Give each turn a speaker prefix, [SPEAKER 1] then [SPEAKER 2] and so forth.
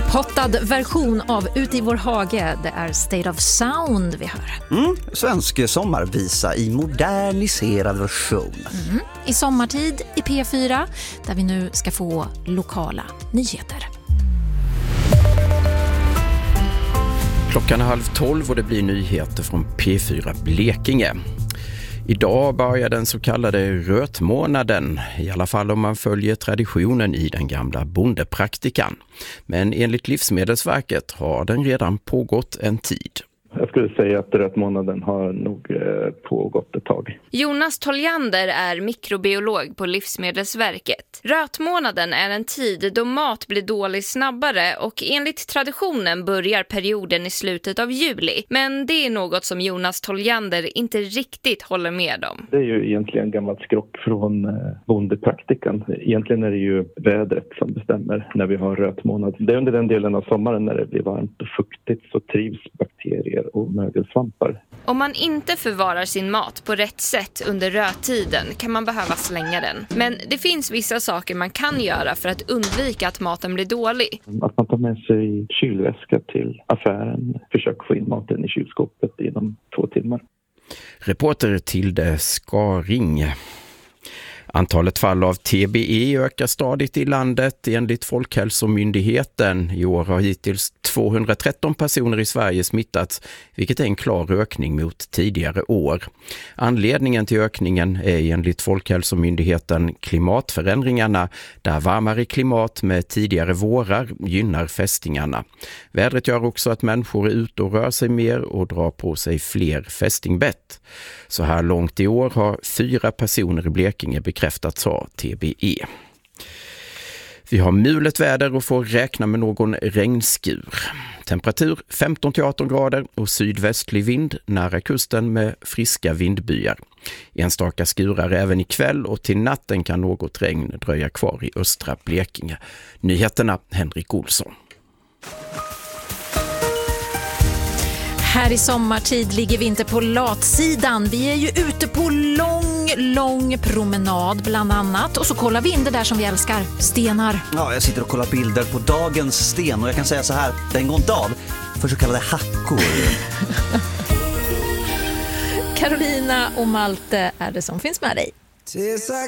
[SPEAKER 1] Pottad version av Ut i vår hage. Det är State of Sound vi hör.
[SPEAKER 2] Svensk sommarvisa i moderniserad version.
[SPEAKER 1] I sommartid i P4 där vi nu ska få lokala nyheter.
[SPEAKER 3] Klockan är 11:30 och det blir nyheter från P4 Blekinge. Idag börjar den så kallade rötmånaden, i alla fall om man följer traditionen i den gamla bondepraktikan. Men enligt Livsmedelsverket har den redan pågått en tid.
[SPEAKER 4] Jag skulle säga att rötmånaden har nog pågått ett tag.
[SPEAKER 5] Jonas Toljander är mikrobiolog på Livsmedelsverket. Rötmånaden är en tid då mat blir dålig snabbare och enligt traditionen börjar perioden i slutet av juli. Men det är något som Jonas Toljander inte riktigt håller med om.
[SPEAKER 4] Det är ju egentligen gammalt skrock från bondepraktikan. Egentligen är det ju vädret som bestämmer när vi har rötmånad. Det är under den delen av sommaren när det blir varmt och fuktigt så trivs bakterier och mögelsvampar.
[SPEAKER 5] Om man inte förvarar sin mat på rätt sätt under röttiden kan man behöva slänga den. Men det finns vissa saker man kan göra för att undvika att maten blir dålig.
[SPEAKER 4] Att man tar med sig kylväska till affären, försöker få in maten i kylskåpet inom 2 timmar.
[SPEAKER 3] Reporter Tilde Skaring. Antalet fall av TBE ökar stadigt i landet enligt Folkhälsomyndigheten. I år har hittills 213 personer i Sverige smittats, vilket är en klar ökning mot tidigare år. Anledningen till ökningen är enligt Folkhälsomyndigheten klimatförändringarna, där varmare klimat med tidigare vårar gynnar fästingarna. Vädret gör också att människor är ute och rör sig mer och drar på sig fler fästingbett. Så här långt i år har 4 personer i Blekinge bekräftats ha TBE. Vi har mulet väder och får räkna med någon regnskur. Temperatur 15-18 grader och sydvästlig vind nära kusten med friska vindbyar. Enstaka skurar även ikväll och till natten kan något regn dröja kvar i östra Blekinge. Nyheterna Henrik Olsson.
[SPEAKER 1] Här i sommartid ligger vi inte på latsidan. Vi är ju ute på lång promenad bland annat. Och så kollar vi in det där som vi älskar, stenar.
[SPEAKER 2] Ja, jag sitter och kollar bilder på dagens sten och jag kan säga så här, den går inte av för så kallade hackor.
[SPEAKER 1] Carolina och Malte är det som finns med dig.